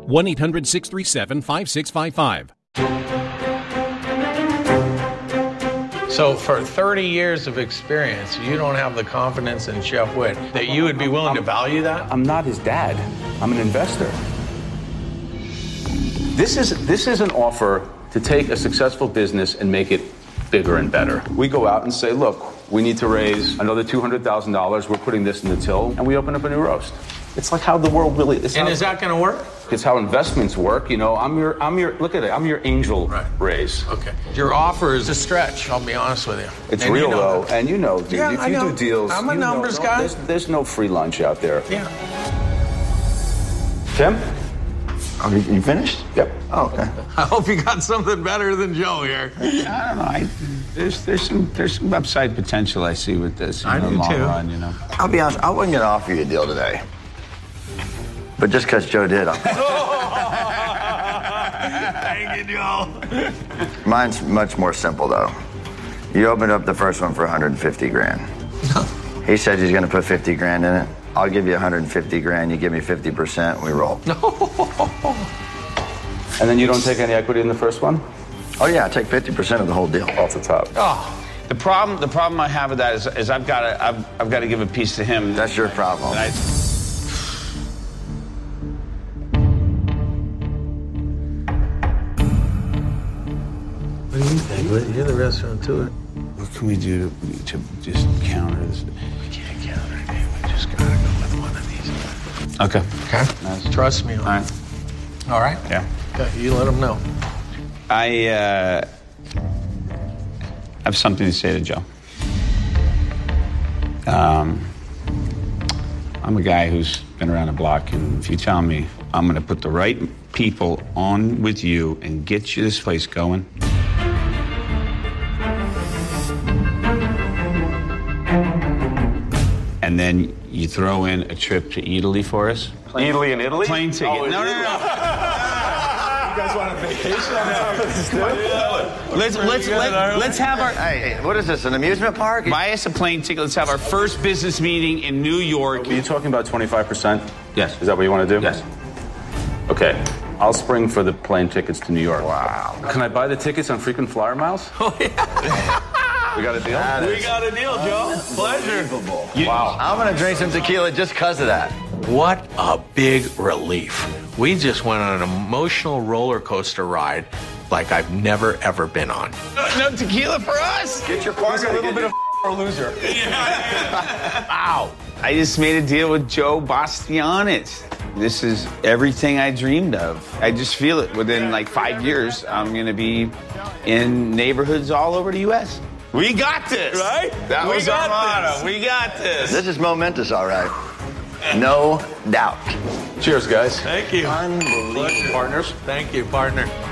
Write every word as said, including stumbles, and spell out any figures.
one eight hundred six three seven five six five five. So for thirty years of experience, you don't have the confidence in Chef Witt that you would be willing to value that? I'm not his dad. I'm an investor. This is this is an offer to take a successful business and make it bigger and better. We go out and say, look, we need to raise another two hundred thousand dollars. We're putting this in the till, and we open up a new roast. It's like how the world really is. And is that going to work? It's how investments work. You know, I'm your, I'm your, look at it, I'm your angel right. raise. Okay. Your offer is a stretch, I'll be honest with you. It's and real, you know though, that. and you know, dude, yeah, if I you know. do deals, I'm a you numbers know, guy. There's, there's no free lunch out there. Yeah. Tim? Oh, you, you finished? Yep. Oh, okay. I hope you got something better than Joe here. I don't know. I, there's there's some there's some upside potential I see with this. In I the do long too. Run, you know. I'll be honest, I wasn't going to offer you a deal today. But just because Joe did, I'm... Thank you, Joe. Mine's much more simple, though. You opened up the first one for one hundred fifty grand. He said he's going to put fifty grand in it. I'll give you one hundred fifty grand. You give me fifty percent. We roll. And then you don't take any equity in the first one? Oh, yeah, I take fifty percent of the whole deal. Off the top. Oh, the problem the problem I have with that is, is I've got to I've, I've got to give a piece to him. That's your problem. And I, What do you think? You're the restaurant to it. what can we do to, to just counter this? We can't counter it. We just gotta go with one of these. Okay. Okay? Nice. Trust me on All right. it. All right? Yeah. Okay, you let them know. I uh, have something to say to Joe. Um, I'm a guy who's been around the block, and if you tell me I'm going to put the right people on with you and get you this place going. And then you throw in a trip to Italy for us. Italy and Italy? Plane ticket. Oh, no, no, no, no. You guys want a vacation? Let's let's let, let's have our Hey, hey, what is this, an amusement park? buy us a plane ticket. Let's have our first business meeting in New York. Are you talking about twenty-five percent? Yes. Is that what you want to do? Yes. Okay. I'll spring for the plane tickets to New York. Wow. Can I buy the tickets on frequent flyer miles? Oh, yeah. We got a deal? That We is got a deal, Joe. Pleasure. Wow. I'm going to drink some tequila just because of that. What a big relief. We just went on an emotional roller coaster ride like I've never, ever been on. No, no tequila for us. Get your partner. a little bit of a loser. Wow. I just made a deal with Joe Bastianich. This is everything I dreamed of. I just feel it. Within like five years, I'm going to be in neighborhoods all over the U S We got this. Right? That We was got our motto. this. We got this. This is momentous, all right. No doubt. Cheers, guys. Thank you. Unbelievable. Partners. Thank you, partner.